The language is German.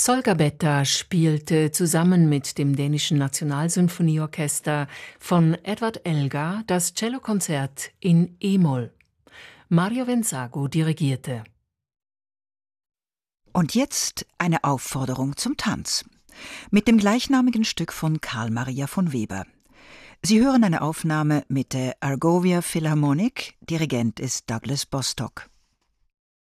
Sol Gabetta spielte zusammen mit dem dänischen Nationalsinfonieorchester von Edvard Elgar das Cellokonzert in E-Moll. Mario Venzago dirigierte. Und jetzt eine Aufforderung zum Tanz. Mit dem gleichnamigen Stück von Carl Maria von Weber. Sie hören eine Aufnahme mit der Argovia Philharmonic, Dirigent ist Douglas Bostock.